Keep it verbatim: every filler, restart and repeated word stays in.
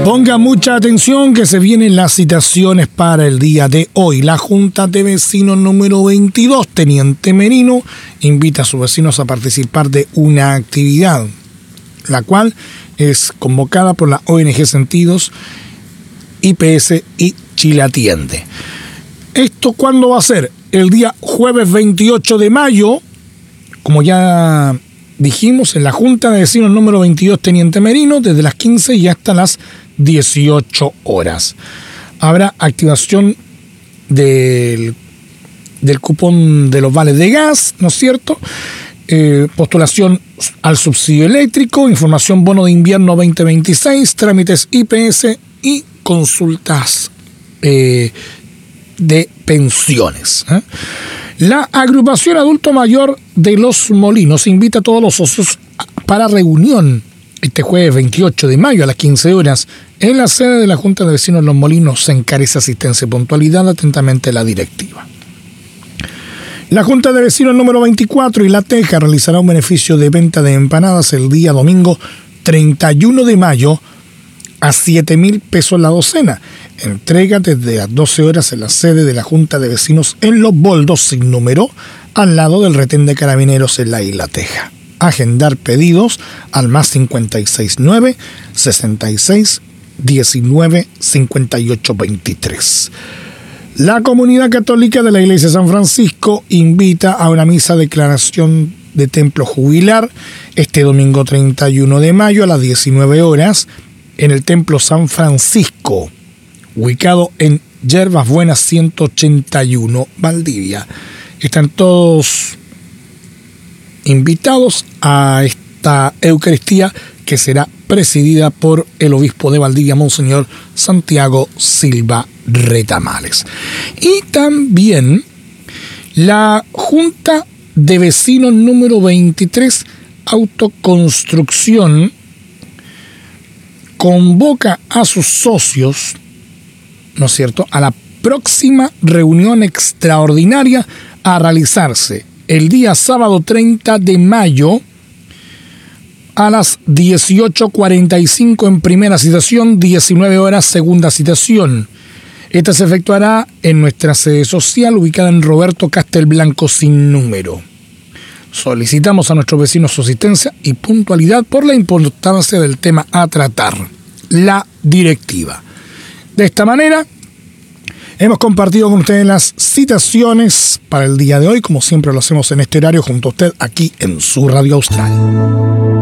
Ponga mucha atención que se vienen las citaciones para el día de hoy. La Junta de Vecinos número veintidós, Teniente Merino, invita a sus vecinos a participar de una actividad, la cual es convocada por la O N G Sentidos, I P S y Chile Atiende. ¿Esto cuándo va a ser? El día jueves veintiocho de mayo, como ya dijimos, en la Junta de Vecinos número veintidós, Teniente Merino, desde las quince y hasta las dieciocho horas. Habrá activación del, del cupón de los vales de gas, ¿no es cierto? Eh, postulación al subsidio eléctrico, información bono de invierno veinte veintiséis, trámites I P S y consultas eh, de pensiones. ¿eh? La agrupación adulto mayor de Los Molinos invita a todos los socios para reunión este jueves veintiocho de mayo a las quince horas en la sede de la Junta de Vecinos de Los Molinos. Se encarece asistencia y puntualidad. Atentamente la directiva. La Junta de Vecinos número veinticuatro y La Teja realizará un beneficio de venta de empanadas el día domingo treinta y uno de mayo a siete mil pesos la docena. Entrega desde las doce horas en la sede de la Junta de Vecinos en Los Boldos, sin número, al lado del retén de Carabineros en la Isla Teja. Agendar pedidos al más cincuenta y seis nueve, sesenta y seis, diecinueve, cincuenta y ocho veintitrés. La Comunidad Católica de la Iglesia de San Francisco invita a una misa de declaración de templo jubilar este domingo treinta y uno de mayo a las diecinueve horas en el Templo San Francisco, ubicado en Yerbas Buenas ciento ochenta y uno, Valdivia. Están todos invitados a esta Eucaristía que será presidida por el obispo de Valdivia, Monseñor Santiago Silva Retamales. Y también la Junta de Vecinos número veintitrés, Autoconstrucción, convoca a sus socios, ¿no es cierto?, a la próxima reunión extraordinaria a realizarse el día sábado treinta de mayo a las dieciocho cuarenta y cinco en primera citación, diecinueve horas segunda citación. Esta se efectuará en nuestra sede social ubicada en Roberto Castelblanco sin número. Solicitamos a nuestros vecinos su asistencia y puntualidad por la importancia del tema a tratar, la directiva. De esta manera, hemos compartido con ustedes las citaciones para el día de hoy, como siempre lo hacemos en este horario junto a usted aquí en su Radio Austral.